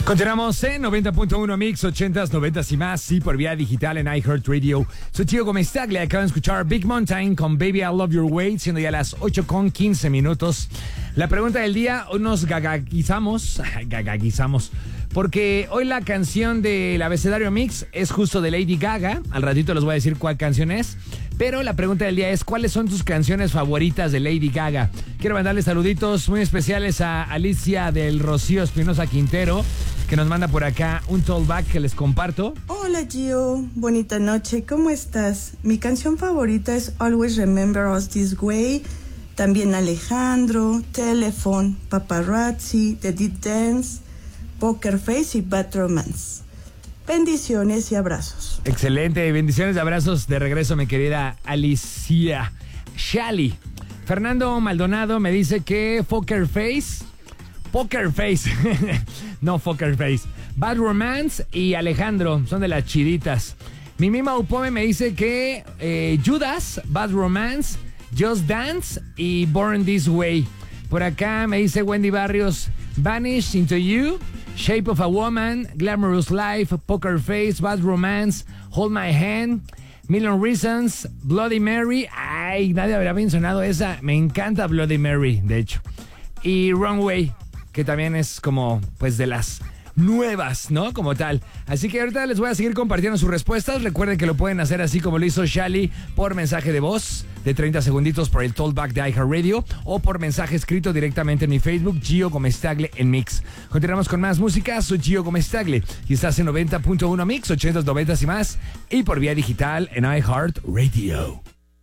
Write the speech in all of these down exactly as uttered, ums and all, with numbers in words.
Continuamos en noventa punto uno Mix, ochentas, noventas y más, sí, por vía digital en iHeartRadio. Soy Gio Gomez-Tagle, acaban de escuchar Big Mountain con Baby I Love Your Way, siendo ya las ocho con quince minutos. La pregunta del día, hoy nos gagaguizamos, gagaguizamos, porque hoy la canción del abecedario Mix es justo de Lady Gaga. Al ratito les voy a decir cuál canción es. Pero la pregunta del día es, ¿cuáles son tus canciones favoritas de Lady Gaga? Quiero mandarle saluditos muy especiales a Alicia del Rocío Espinosa Quintero, que nos manda por acá un tollback que les comparto. Hola Gio, bonita noche, ¿cómo estás? Mi canción favorita es Always Remember Us This Way, también Alejandro, Telephone, Paparazzi, The Deep Dance, Poker Face y Bad Romance. Bendiciones y abrazos. Excelente, bendiciones y abrazos de regreso, mi querida Alicia. Shally. Fernando Maldonado me dice que Poker Face... Poker Face. No, Poker Face. Bad Romance y Alejandro son de las chiditas. Mi Mima Upome me dice que eh, Judas, Bad Romance, Just Dance y Born This Way. Por acá me dice Wendy Barrios, Vanish Into You, Shape of a Woman, Glamorous Life, Poker Face, Bad Romance, Hold My Hand, Million Reasons, Bloody Mary. Ay, nadie habría mencionado esa. Me encanta Bloody Mary, de hecho. Y Wrong Way, que también es como, pues, de las nuevas, ¿no? Como tal. Así que ahorita les voy a seguir compartiendo sus respuestas. Recuerden que lo pueden hacer así como lo hizo Shally, por mensaje de voz de treinta segunditos por el tollback de iHeartRadio o por mensaje escrito directamente en mi Facebook, Gio Gomez-Tagle en Mix. Continuamos con más música. Soy Gio Gomez-Tagle y estás en noventa punto uno Mix, ochentas, noventas y más, y por vía digital en iHeartRadio.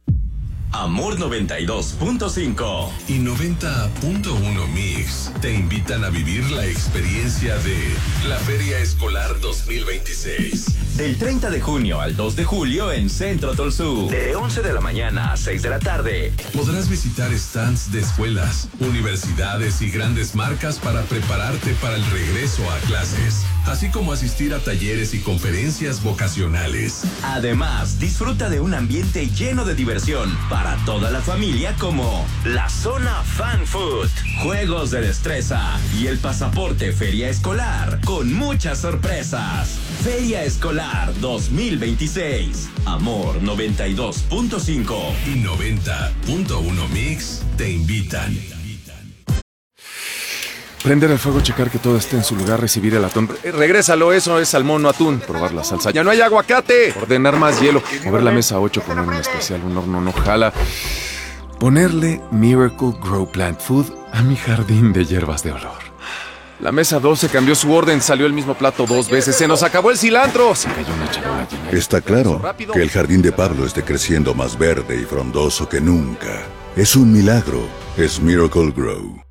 Amor noventa y dos punto cinco y noventa punto uno Mix te invitan a vivir la experiencia de la Feria Escolar dos mil veintiséis. Del treinta de junio al dos de julio en Centro Tolsú. De once de la mañana a seis de la tarde. Podrás visitar stands de escuelas, universidades y grandes marcas para prepararte para el regreso a clases, así como asistir a talleres y conferencias vocacionales. Además, disfruta de un ambiente lleno de diversión para toda la familia, como la zona Fan Food, juegos de destreza y el pasaporte Feria Escolar con muchas sorpresas. Feria Escolar dos mil veintiséis. Amor noventa y dos punto cinco y noventa punto uno Mix te invitan. Prender el fuego, checar que todo esté en su lugar, recibir el atún. Eh, regrésalo, eso es salmón, no atún. Probar la salsa. ¡Ya no hay aguacate! Ordenar más hielo. Mover la mesa ocho, poner un especial, un horno no jala. Ponerle Miracle Grow Plant Food a mi jardín de hierbas de olor. La mesa doce cambió su orden, salió el mismo plato dos veces. ¡Se nos acabó el cilantro! Se cayó una charola llena. Está claro que el jardín de Pablo esté creciendo más verde y frondoso que nunca. Es un milagro. Es Miracle Grow.